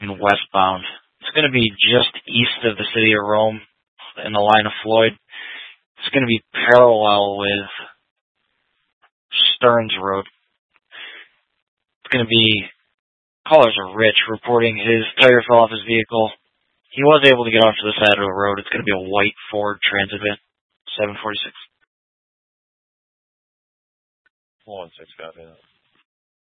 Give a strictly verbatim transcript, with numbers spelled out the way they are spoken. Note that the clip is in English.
and westbound. It's going to be just east of the city of Rome in the line of Floyd. It's going to be parallel with Stearns Road. It's going to be, callers are Rich reporting his tire fell off his vehicle. He was able to get off to the side of the road. It's going to be a white Ford Transit van, seven forty-six. one six, copy that.